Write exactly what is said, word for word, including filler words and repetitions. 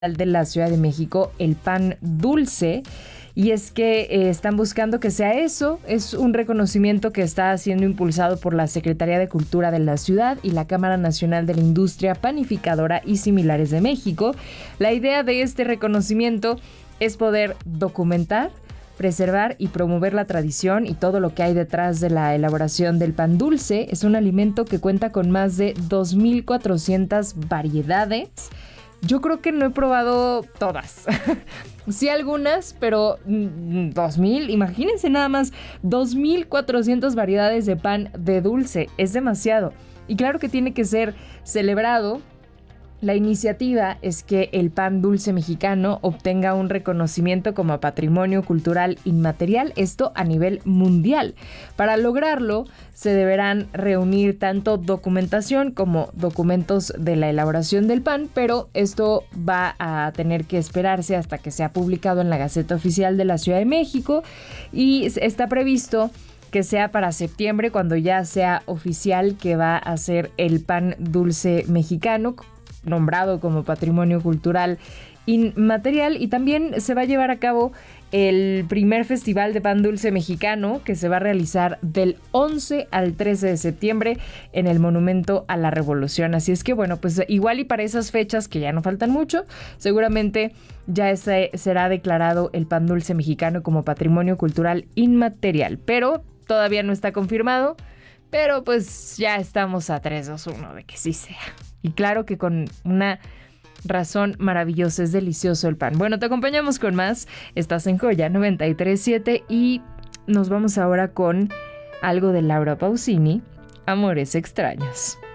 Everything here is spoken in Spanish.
de la Ciudad de México, el pan dulce. Y es que eh, están buscando que sea eso. Es un reconocimiento que está siendo impulsado por la Secretaría de Cultura de la ciudad y la Cámara Nacional de la Industria Panificadora y Similares de México. La idea de este reconocimiento es poder documentar, preservar y promover la tradición y todo lo que hay detrás de la elaboración del pan dulce. Es un alimento que cuenta con más de dos mil cuatrocientas variedades. Yo creo que no he probado todas. Sí algunas, pero dos mil, imagínense nada más, dos mil cuatrocientas variedades de pan de dulce. Es demasiado. Y claro que tiene que ser celebrado. La iniciativa es que el pan dulce mexicano obtenga un reconocimiento como patrimonio cultural inmaterial, esto a nivel mundial. Para lograrlo, se deberán reunir tanto documentación como documentos de la elaboración del pan, pero esto va a tener que esperarse hasta que sea publicado en la Gaceta Oficial de la Ciudad de México y está previsto que sea para septiembre, cuando ya sea oficial que va a ser el pan dulce mexicano, nombrado como Patrimonio Cultural Inmaterial. Y también se va a llevar a cabo el primer Festival de Pan Dulce Mexicano, que se va a realizar del once al trece de septiembre en el Monumento a la Revolución. Así es que bueno, pues igual y para esas fechas, que ya no faltan mucho, seguramente ya ese será declarado el pan dulce mexicano como Patrimonio Cultural Inmaterial, pero todavía no está confirmado. Pero pues ya estamos a tres, dos, uno de que sí sea. Y claro que con una razón maravillosa, es delicioso el pan. Bueno, te acompañamos con más. Estás en Joya noventa y tres punto siete y nos vamos ahora con algo de Laura Pausini, Amores Extraños.